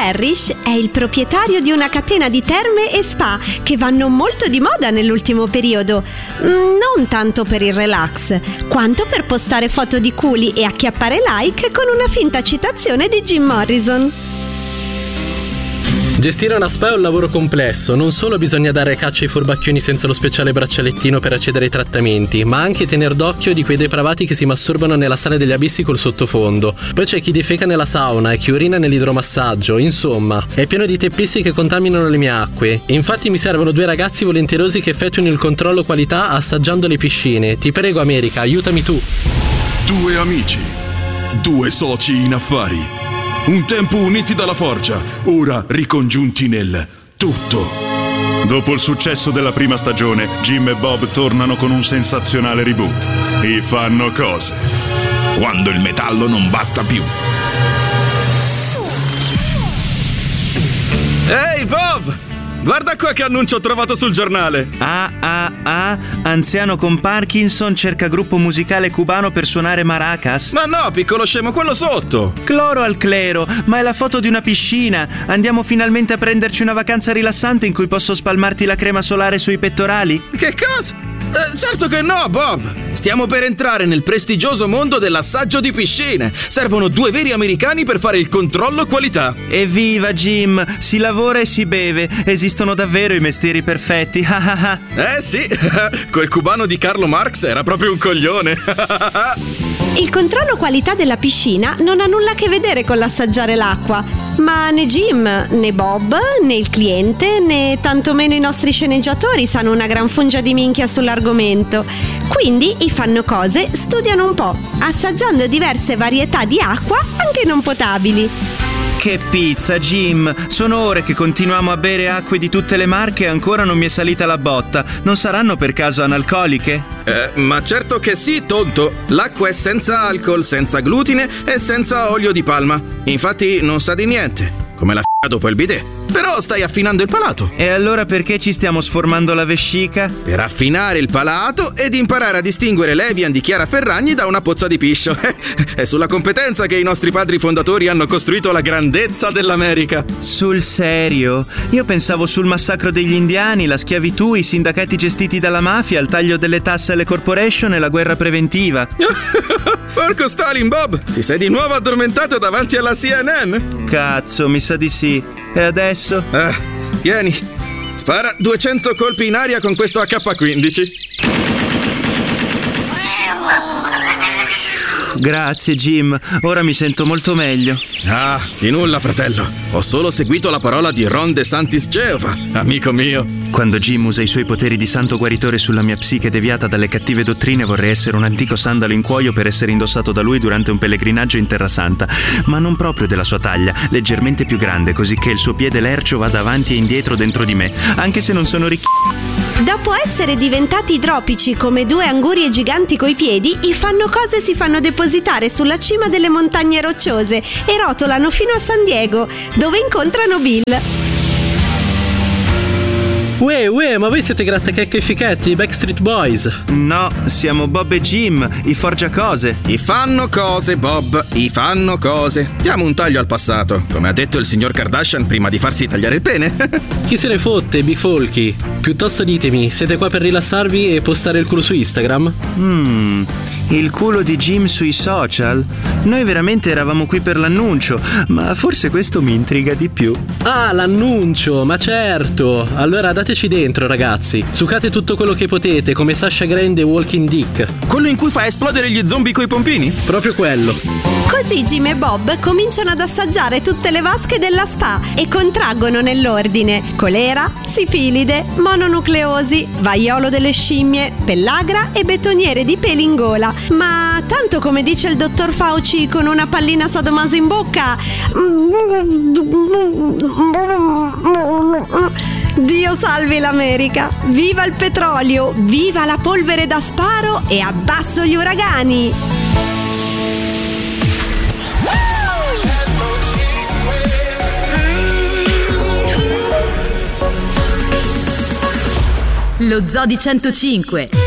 Parrish è il proprietario di una catena di terme e spa che vanno molto di moda nell'ultimo periodo. Non tanto per il relax, quanto per postare foto di culi e acchiappare like con una finta citazione di Jim Morrison. Gestire una spa è un lavoro complesso, non solo bisogna dare caccia ai furbacchioni senza lo speciale braccialettino per accedere ai trattamenti, ma anche tener d'occhio di quei depravati che si masturbano nella sala degli abissi col sottofondo. Poi c'è chi defeca nella sauna e chi urina nell'idromassaggio, insomma, è pieno di teppisti che contaminano le mie acque. Infatti mi servono 2 ragazzi volenterosi che effettuino il controllo qualità assaggiando le piscine. Ti prego America, aiutami tu. 2 amici, 2 soci in affari. Un tempo uniti dalla forgia, ora ricongiunti nel tutto. Dopo il successo della prima stagione, Jim e Bob tornano con un sensazionale reboot. E fanno cose. Quando il metallo non basta più. Ehi Bob! Guarda qua che annuncio ho trovato sul giornale. Anziano con Parkinson cerca gruppo musicale cubano per suonare maracas. Ma no, piccolo scemo, quello sotto. Cloro al clero, ma è la foto di una piscina. Andiamo finalmente a prenderci una vacanza rilassante in cui posso spalmarti la crema solare sui pettorali? Che cosa? Certo che no, Bob! Stiamo per entrare nel prestigioso mondo dell'assaggio di piscine. Servono 2 veri americani per fare il controllo qualità. Evviva Jim! Si lavora e si beve. Esistono davvero i mestieri perfetti. Sì, quel cubano di Carlo Marx era proprio un coglione. Il controllo qualità della piscina non ha nulla a che vedere con l'assaggiare l'acqua, ma né Jim, né Bob, né il cliente, né tantomeno i nostri sceneggiatori sanno una gran fungia di minchia sull'argomento. Quindi i fanno cose studiano un po', assaggiando diverse varietà di acqua anche non potabili. Che pizza, Jim! Sono ore che continuiamo a bere acque di tutte le marche e ancora non mi è salita la botta. Non saranno per caso analcoliche? Ma certo che sì, tonto. L'acqua è senza alcol, senza glutine e senza olio di palma. Infatti non sa di niente, come la dopo il bidet. Però stai affinando il palato. E allora perché ci stiamo sformando la vescica? Per affinare il palato ed imparare a distinguere l'Evian di Chiara Ferragni da una pozza di piscio. È sulla competenza che i nostri padri fondatori hanno costruito la grandezza dell'America. Sul serio? Io pensavo sul massacro degli indiani, la schiavitù, i sindacati gestiti dalla mafia, il taglio delle tasse alle corporation e la guerra preventiva. Porco Stalin, Bob! Ti sei di nuovo addormentato davanti alla CNN? Cazzo, mi sa di sì. E adesso? Tieni, spara 200 colpi in aria con questo AK-15. Grazie Jim, ora mi sento molto meglio. Di nulla fratello, ho solo seguito la parola di Ron DeSantis Geova, amico mio. Quando Jim usa i suoi poteri di santo guaritore sulla mia psiche deviata dalle cattive dottrine, vorrei essere un antico sandalo in cuoio per essere indossato da lui durante un pellegrinaggio in Terra Santa, ma non proprio della sua taglia, leggermente più grande, così che il suo piede lercio vada avanti e indietro dentro di me, anche se non sono ricchi. Dopo essere diventati idropici come 2 angurie giganti coi piedi, i fanno cose si fanno depositare sulla cima delle montagne rocciose e rotolano fino a San Diego, dove incontrano Bill. Uè, ma voi siete grattachecche e fichetti, i Backstreet Boys? No, siamo Bob e Jim, i forgiacose. I fanno cose, Bob, i fanno cose. Diamo un taglio al passato, come ha detto il signor Kardashian prima di farsi tagliare il pene. Chi se ne fotte, Big Folky? Piuttosto ditemi, siete qua per rilassarvi e postare il culo su Instagram? Il culo di Jim sui social? Noi veramente eravamo qui per l'annuncio, ma forse questo mi intriga di più. Ah, l'annuncio, ma certo! Allora dateci dentro, ragazzi. Sucate tutto quello che potete, come Sasha Grande e Walking Dick. Quello in cui fa esplodere gli zombie coi pompini? Proprio quello. Così Jim e Bob cominciano ad assaggiare tutte le vasche della spa e contraggono nell'ordine colera, sifilide, mononucleosi, vaiolo delle scimmie, pellagra e betoniere di peli in gola. Ma tanto come dice il dottor Fauci con una pallina sadomaso in bocca, Dio salvi l'America, viva il petrolio, viva la polvere da sparo e abbasso gli uragani. Lo Zoo di 105.